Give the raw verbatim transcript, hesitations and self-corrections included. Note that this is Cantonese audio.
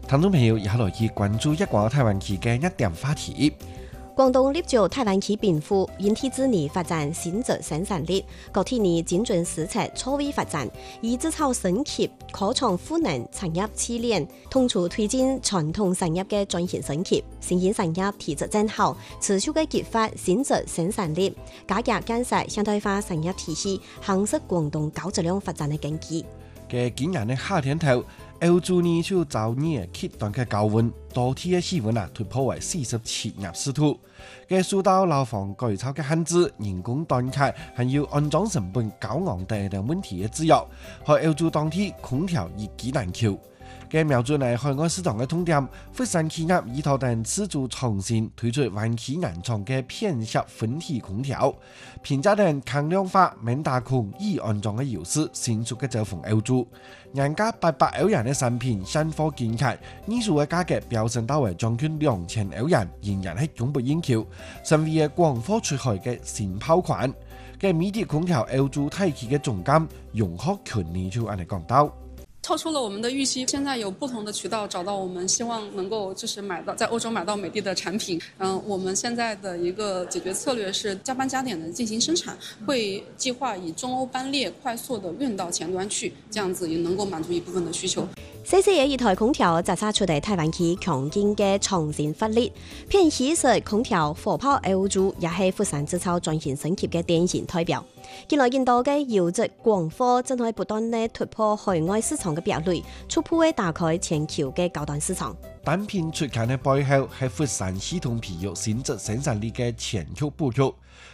聽眾朋友，以下來去關注一個台灣區嘅一點話題。 廣東立足台灣區禀賦，因體制內發展新質生產力，各體內精準施策錯位發展，以製造升級、科創賦能產業冶煉，同時推進傳統產業嘅轉型升級，新興產業提質增效，持續嘅激發新質生產力，加強建設現代化產業體系，夯實廣東高質量發展嘅根基。 嘅今年嘅夏天頭，歐洲呢就遭熱極端嘅高溫，當地嘅氣溫啊突破為四十七攝氏度。嘅受到樓房改造嘅限制、人工短缺，還有安裝成本高昂等等問題嘅制約，喺歐洲當地空調以極難求。嘅瞄準係海外市場嘅痛點，佛山企業依託等自主創新推出灣區原創嘅片式分體空調，評價等抗氧化、免打孔、易安裝嘅優勢，迅速嘅走紅歐洲。人家八百歐元嘅產品現貨見價，呢數嘅價格飆升到為將近兩千歐元，仍然係供不應求，成為嘅廣貨出海嘅新爆款。嘅米迪空調歐洲大企嘅總監容學權呢就按嚟講到。 超出了我們的預期，現在有不同的渠道找到我們，希望能夠就是買到在歐洲買到美的的產品。嗯，我們現在的一個解決策略是加班加點的進行生產，會計劃以中歐班列快速的運到前端去，這樣子也能夠滿足一部分的需求。 細細嘅一台空調就差出嚟台灣區強勁嘅創新發力，偏喜式空調火炮歐洲也係佛山製造轉型升級嘅典型代表。近來見到嘅優質廣貨正係不斷地突破海外市場嘅壁壘，逐步會打開全球嘅高端市場。 單品出產嘅背後係佛山系統培育新質生產力嘅全球布局。